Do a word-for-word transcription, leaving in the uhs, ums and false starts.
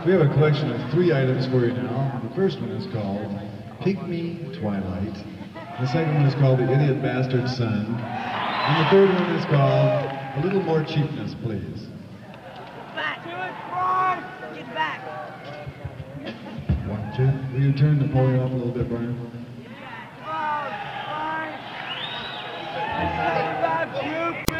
We have a collection of three items for you now. The first one is called Pygmy Twilight. The second one is called The Idiot Bastard Son. And the third one is called A Little More Cheapness, Please. Back. Do it, Brian. Get back. One, two. Will you turn the podium up a little bit, Brian? Get back. Oh, Brian.